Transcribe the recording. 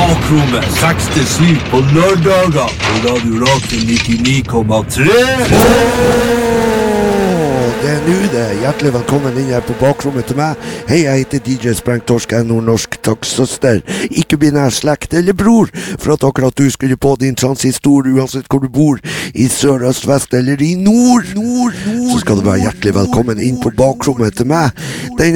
Bakrommet 6-7 på lørdager på Radio Rakel 99,3. Det nå det. Hjertelig velkommen inn her på bakrommet til meg. Hei, jeg heter DJ Sprengtorsk, jeg nordnorsk takksøster. Ikke binær slekt eller bror, for at akkurat du skulle på din transistor, uansett hvor du bor, i sør, øst, vest eller i nord, så skal du være hjertelig velkommen inn på bakrommet til meg. Den